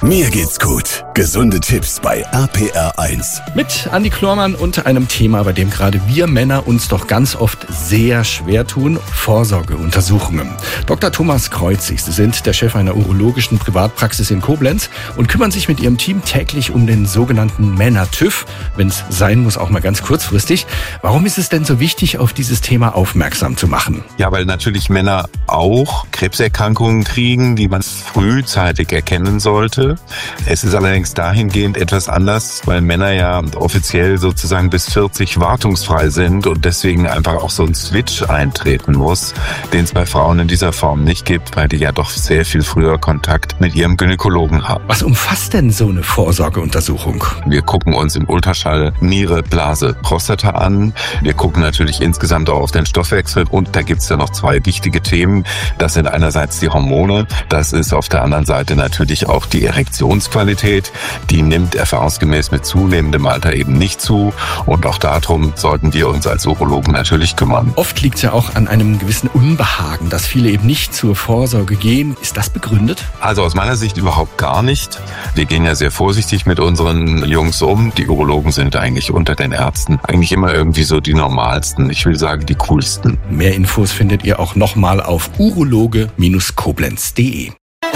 Mir geht's gut. Gesunde Tipps bei RPR1. Mit Andi Klormann und einem Thema, bei dem gerade wir Männer uns doch ganz oft sehr schwer tun: Vorsorgeuntersuchungen. Dr. Thomas Kreuzig, Sie sind der Chef einer urologischen Privatpraxis in Koblenz und kümmern sich mit Ihrem Team täglich um den sogenannten Männer-TÜV, wenn es sein muss, auch mal ganz kurzfristig. Warum ist es denn so wichtig, auf dieses Thema aufmerksam zu machen? Ja, weil natürlich Männer auch Krebserkrankungen kriegen, die man frühzeitig erkennen sollte. Es ist allerdings dahingehend etwas anders, weil Männer ja offiziell sozusagen bis 40 wartungsfrei sind und deswegen einfach auch so ein Switch eintreten muss, den es bei Frauen in dieser Form nicht gibt, weil die ja doch sehr viel früher Kontakt mit ihrem Gynäkologen haben. Was umfasst denn so eine Vorsorgeuntersuchung? Wir gucken uns im Ultraschall Niere, Blase, Prostata an. Wir gucken natürlich insgesamt auch auf den Stoffwechsel und da gibt es ja noch zwei wichtige Themen. Das sind einerseits die Hormone, das ist auf der anderen Seite natürlich auch die Erektionsqualität. Die nimmt erfahrungsgemäß mit zunehmendem Alter eben nicht zu und auch darum sollten wir uns als Urologen natürlich kümmern. Oft liegt es ja auch an einem gewissen Unbehagen, dass viele eben nicht zur Vorsorge gehen. Ist das begründet? Also aus meiner Sicht überhaupt gar nicht. Wir gehen ja sehr vorsichtig mit unseren Jungs um. Die Urologen sind eigentlich unter den Ärzten eigentlich immer irgendwie so die normalsten. Ich will sagen, die coolsten. Mehr Infos findet ihr auch nochmal auf urologe-koblenz.de.